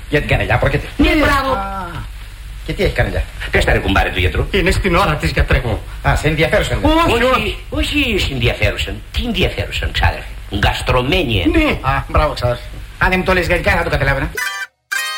Για την κανελιά πρόκειται. Ναι, μπράβο. Και τι έχει κανελιά? Πες τα ρε κουμπάρε του γιατρού. Είναι στην ώρα της, γιατρέ μου. Α, σε ενδιαφέρουσαν. Όχι ενδιαφέρουσαν. Τι ενδιαφέρουσαν, ξάδερφε? Γκαστρωμένη. Ναι. Α, μπράβο, ξάδερφε. Αν δεν μου το λες γαλλικά, να το καταλάβαινα.